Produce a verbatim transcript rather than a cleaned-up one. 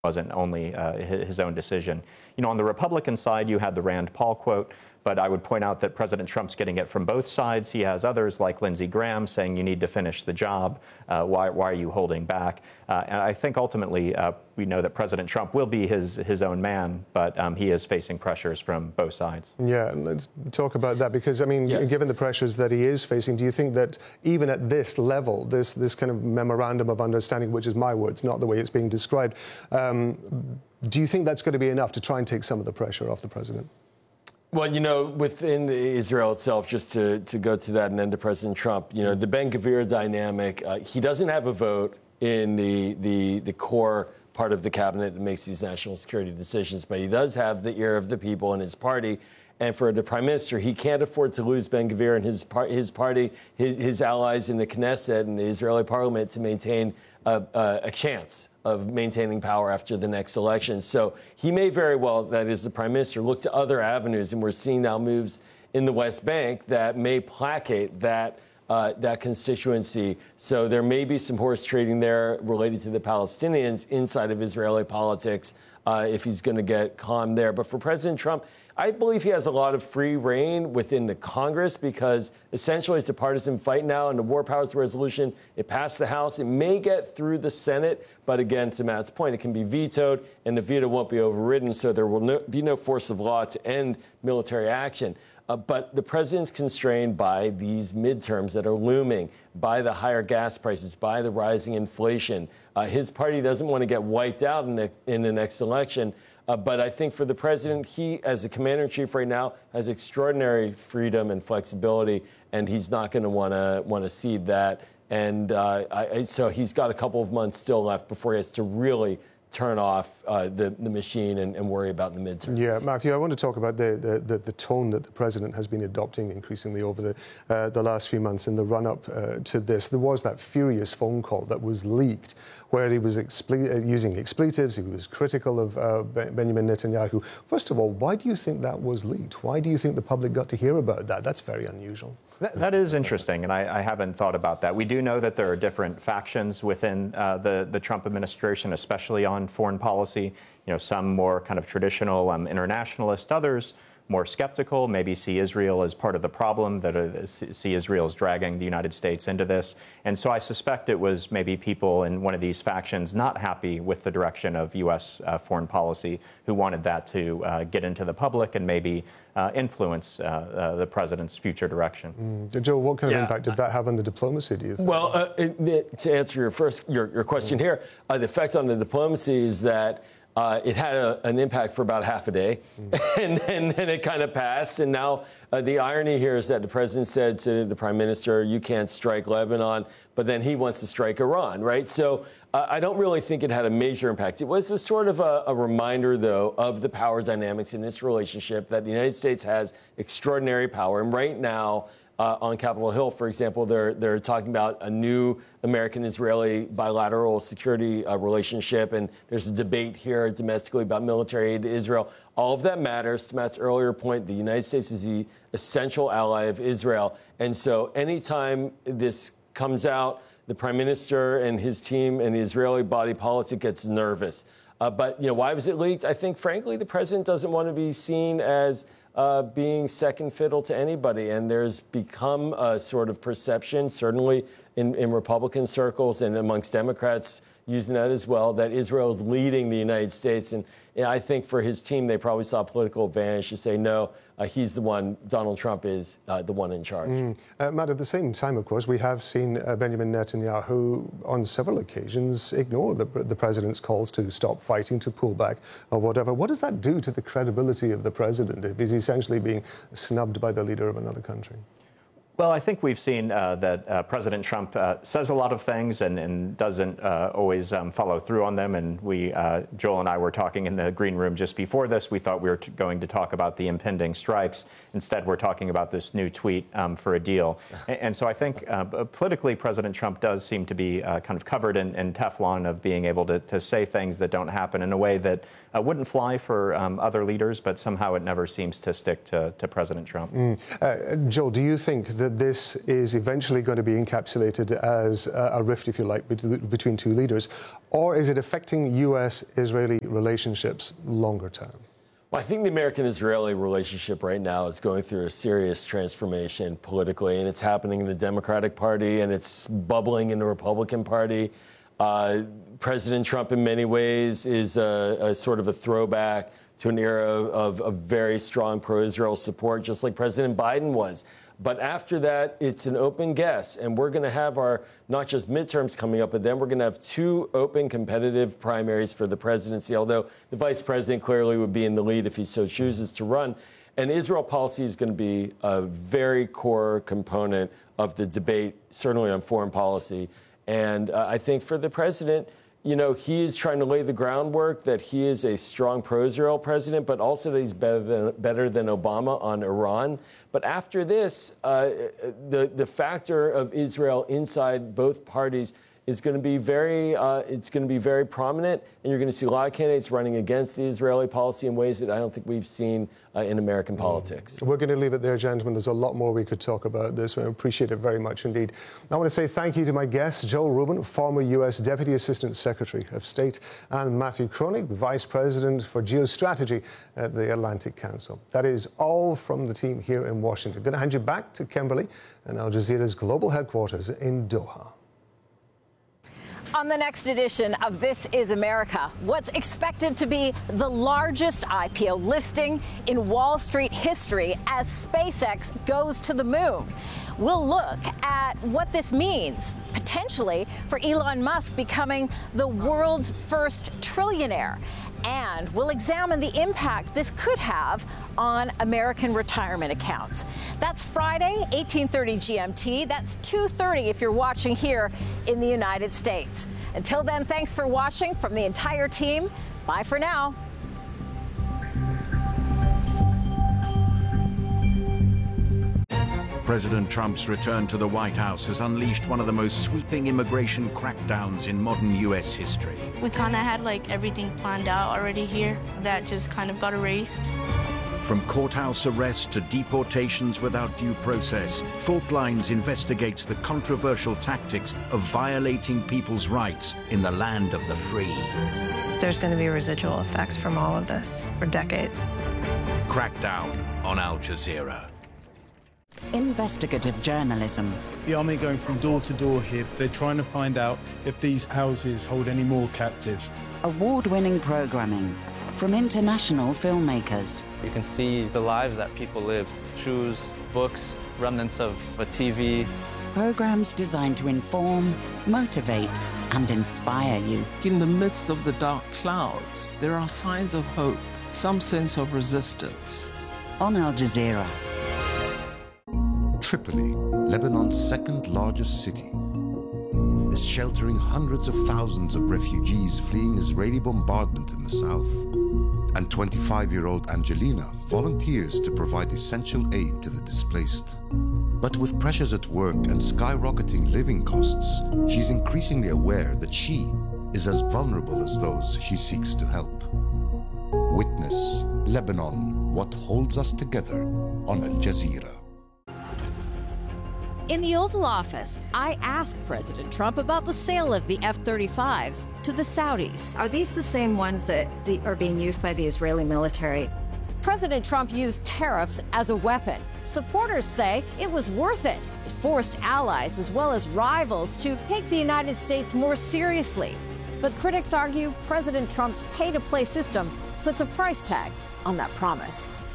wasn't only uh, his own decision. You know, on the Republican side, you had the Rand Paul quote, but I would point out that President Trump's getting it from both sides. He has others like Lindsey Graham saying you need to finish the job. Uh, why, why are you holding back? Uh, and I think ultimately uh, we know that President Trump will be his, his own man, but um, he is facing pressures from both sides. Yeah, let's talk about that because, I mean, yes. given the pressures that he is facing, do you think that even at this level, this, this kind of memorandum of understanding, which is my words, not the way it's being described, um, do you think that's going to be enough to try and take some of the pressure off the president? Well, you know, within Israel itself, just to, to go to that and then to President Trump, you know, the Ben-Gvir dynamic, uh, he doesn't have a vote in the, the, the core part of the cabinet that makes these national security decisions, but he does have the ear of the people in his party. And for the prime minister, he can't afford to lose Ben-Gvir and his, par- his party, his, his allies in the Knesset and the Israeli parliament to maintain a, a, a chance of maintaining power after the next election. So he may very well, that is the prime minister, look to other avenues. And we're seeing now moves in the West Bank that may placate that Uh, that constituency. So there may be some horse trading there related to the Palestinians inside of Israeli politics uh, if he's going to get calm there. But for President Trump, I believe he has a lot of free reign within the Congress because essentially it's a partisan fight now, and the War Powers Resolution, it passed the House. It may get through the Senate, but again, to Matt's point, it can be vetoed, and the veto won't be overridden, so there will no, be no force of law to end military action. Uh, but the president's constrained by these midterms that are looming, by the higher gas prices, by the rising inflation. Uh, his party doesn't want to get wiped out in the, in the next election. Uh, but I think for the president, he, as a commander-in-chief right now, has extraordinary freedom and flexibility, and he's not going to want to want to cede that. And uh, I, so he's got a couple of months still left before he has to really turn off uh, the, the machine and, and worry about the midterms. Yeah, Matthew, I want to talk about the, the, the, the tone that the president has been adopting increasingly over the, uh, the last few months in the run-up uh, to this. There was that furious phone call that was leaked where he was exple- using expletives, he was critical of uh, Benjamin Netanyahu. First of all, why do you think that was leaked? Why do you think the public got to hear about that? That's very unusual. That, that is interesting, and I, I haven't thought about that. We do know that there are different factions within uh, the, the Trump administration, especially on foreign policy. You know, some more kind of traditional um, internationalist, others more skeptical, maybe see Israel as part of the problem, that uh, see Israel as dragging the United States into this. And so I suspect it was maybe people in one of these factions not happy with the direction of U S uh, foreign policy who wanted that to uh, get into the public and maybe uh, influence uh, uh, the president's future direction. Mm. Joe, what kind of yeah. impact did that have on the diplomacy, do you think? Well, uh, it, it, to answer your first your, your question mm. here, uh, the effect on the diplomacy is that Uh, it had a, an impact for about half a day, mm. and then and it kind of passed. And now uh, the irony here is that the president said to the prime minister, you can't strike Lebanon, but then he wants to strike Iran, right? So uh, I don't really think it had a major impact. It was a sort of a, a reminder, though, of the power dynamics in this relationship, that the United States has extraordinary power. And right now, Uh, on Capitol Hill, for example, they're they're talking about a new American-Israeli bilateral security uh, relationship, and there's a debate here domestically about military aid to Israel. All of that matters. To Matt's earlier point, the United States is the essential ally of Israel, and so anytime this comes out, the prime minister and his team and the Israeli body politic gets nervous. Uh, but you know, why was it leaked? I think, frankly, the president doesn't want to be seen as Uh, being second fiddle to anybody. And there's become a sort of perception, certainly in, in Republican circles and amongst Democrats using that as well, that Israel is leading the United States. And you know, I think for his team, they probably saw political advantage to say, no, uh, he's the one, Donald Trump is uh, the one in charge. Mm. Uh, Matt, at the same time, of course, we have seen uh, Benjamin Netanyahu on several occasions ignore the, the president's calls to stop fighting, to pull back or whatever. What does that do to the credibility of the president if he's essentially being snubbed by the leader of another country? Well, I think we've seen uh, that uh, President Trump uh, says a lot of things and, and doesn't uh, always um, follow through on them. And we, uh, Joel and I were talking in the green room just before this. We thought we were t- going to talk about the impending strikes. Instead, we're talking about this new tweet um, for a deal. And, and so I think uh, politically, President Trump does seem to be uh, kind of covered in, in Teflon of being able to, to say things that don't happen in a way that Uh, wouldn't fly for um, other leaders, but somehow it never seems to stick to, to President Trump. Mm. Uh, Joel, do you think that that this is eventually going to be encapsulated as a rift, if you like, between two leaders, or is it affecting U S-Israeli relationships longer term? Well, I think the American-Israeli relationship right now is going through a serious transformation politically, and it's happening in the Democratic Party, and it's bubbling in the Republican Party. Uh, President Trump, in many ways, is a, a sort of a throwback to an era of, of very strong pro-Israel support, just like President Biden was. But after that, it's an open guess, and we're going to have our not just midterms coming up, but then we're going to have two open competitive primaries for the presidency, although the vice president clearly would be in the lead if he so chooses to run. And Israel policy is going to be a very core component of the debate, certainly on foreign policy. And uh, I think for the president, you know, he is trying to lay the groundwork that he is a strong pro-Israel president, but also that he's better than, better than Obama on Iran. But after this, uh, the, the factor of Israel inside both parties is going to be very, uh, it's going to be very prominent, and you're going to see a lot of candidates running against the Israeli policy in ways that I don't think we've seen uh, in American politics. We're going to leave it there, gentlemen. There's a lot more we could talk about this. I appreciate it very much indeed. I want to say thank you to my guests, Joe Rubin, former U S Deputy Assistant Secretary of State, and Matthew Kronig, the Vice President for Geostrategy at the Atlantic Council. That is all from the team here in Washington. I'm going to hand you back to Kimberly and Al Jazeera's global headquarters in Doha. On the next edition of This Is America, what's expected to be the largest I P O listing in Wall Street history as SpaceX goes to the moon. We'll look at what this means, potentially, for Elon Musk becoming the world's first trillionaire. And we'll examine the impact this could have on American retirement accounts. That's Friday, eighteen thirty G M T. That's two thirty if you're watching here in the United States. Until then, thanks for watching from the entire team. Bye for now. President Trump's return to the White House has unleashed one of the most sweeping immigration crackdowns in modern U S history. We kind of had like everything planned out already here. That just kind of got erased. From courthouse arrests to deportations without due process, Fault Lines investigates the controversial tactics of violating people's rights in the land of the free. There's going to be residual effects from all of this for decades. Crackdown on Al Jazeera. Investigative journalism. The army going from door to door here. They're trying to find out if these houses hold any more captives. Award-winning programming from international filmmakers. You can see the lives that people lived. Shoes, books, remnants of a T V. Programs designed to inform, motivate, and inspire you. In the midst of the dark clouds, there are signs of hope, some sense of resistance. On Al Jazeera. Tripoli, Lebanon's second largest city, is sheltering hundreds of thousands of refugees fleeing Israeli bombardment in the south. And twenty-five-year-old Angelina volunteers to provide essential aid to the displaced. But with pressures at work and skyrocketing living costs, she's increasingly aware that she is as vulnerable as those she seeks to help. Witness Lebanon, What Holds Us Together on Al Jazeera. In the Oval Office, I asked President Trump about the sale of the F thirty-fives to the Saudis. Are these the same ones that are being used by the Israeli military? President Trump used tariffs as a weapon. Supporters say it was worth it. It forced allies as well as rivals to take the United States more seriously. But critics argue President Trump's pay-to-play system puts a price tag on that promise.